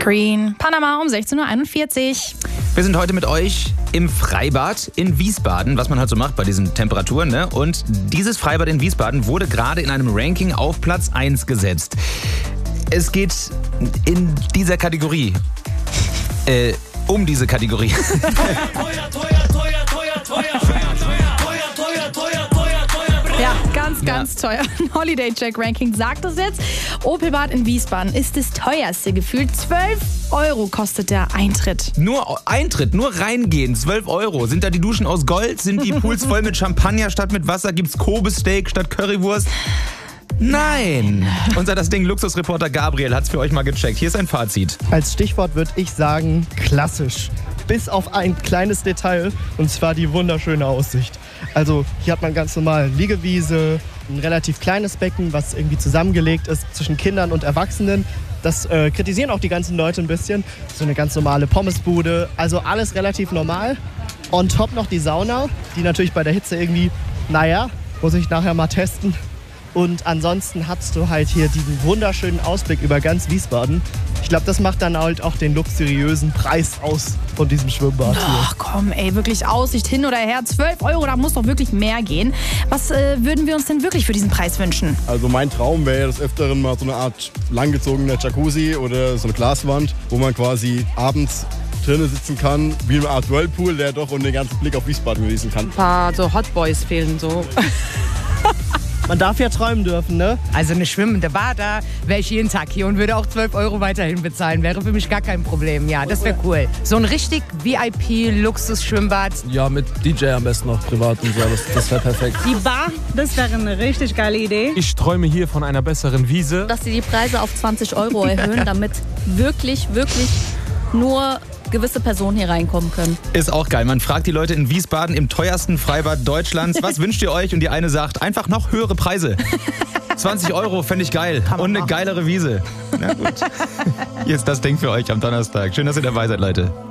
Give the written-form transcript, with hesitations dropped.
Green, Panama um 16.41 Uhr. Wir sind heute mit euch im Freibad in Wiesbaden, was man halt so macht bei diesen Temperaturen, ne? Und dieses Freibad in Wiesbaden wurde gerade in einem Ranking auf Platz 1 gesetzt. Es geht in dieser Kategorie, um diese Kategorie. Ja, ganz teuer. Ein Holiday Check Ranking sagt es jetzt. Opelbad in Wiesbaden ist das teuerste gefühlt. 12 Euro kostet der Eintritt. Nur Eintritt, nur reingehen, 12 Euro. Sind da die Duschen aus Gold? Sind die Pools voll mit Champagner statt mit Wasser? Gibt's Kobe-Steak statt Currywurst? Nein! Unser Das Ding Luxusreporter Gabriel hat's für euch mal gecheckt. Hier ist ein Fazit. Als Stichwort würde ich sagen, klassisch. Bis auf ein kleines Detail, und zwar die wunderschöne Aussicht. Also hier hat man ganz normal Liegewiese, ein relativ kleines Becken, was irgendwie zusammengelegt ist zwischen Kindern und Erwachsenen. Das kritisieren auch die ganzen Leute ein bisschen. So eine ganz normale Pommesbude, also alles relativ normal. On top noch die Sauna, die natürlich bei der Hitze irgendwie, muss ich nachher mal testen. Und ansonsten hast du halt hier diesen wunderschönen Ausblick über ganz Wiesbaden. Ich glaube, das macht dann halt auch den luxuriösen Preis aus von diesem Schwimmbad hier. Ach komm, ey, wirklich Aussicht hin oder her. 12 Euro, da muss doch wirklich mehr gehen. Was würden wir uns denn wirklich für diesen Preis wünschen? Also mein Traum wäre ja des Öfteren mal so eine Art langgezogener Jacuzzi oder so eine Glaswand, wo man quasi abends drinnen sitzen kann, wie eine Art Whirlpool, der doch und den ganzen Blick auf Wiesbaden genießen kann. Ein paar so Hotboys fehlen so. Man darf ja träumen dürfen, ne? Also eine schwimmende Bar, da wäre ich jeden Tag hier und würde auch 12 Euro weiterhin bezahlen. Wäre für mich gar kein Problem. Ja, das wäre cool. So ein richtig VIP-Luxus-Schwimmbad. Ja, mit DJ am besten noch privat und so. Das wäre perfekt. Die Bar, das wäre eine richtig geile Idee. Ich träume hier von einer besseren Wiese. Dass sie die Preise auf 20 Euro erhöhen, damit wirklich nur gewisse Personen hier reinkommen können. Ist auch geil. Man fragt die Leute in Wiesbaden im teuersten Freibad Deutschlands, was wünscht ihr euch? Und die eine sagt, einfach noch höhere Preise. 20 Euro fände ich geil. Und eine geilere Wiese. Na gut. Hier ist Das Ding für euch am Donnerstag. Schön, dass ihr dabei seid, Leute.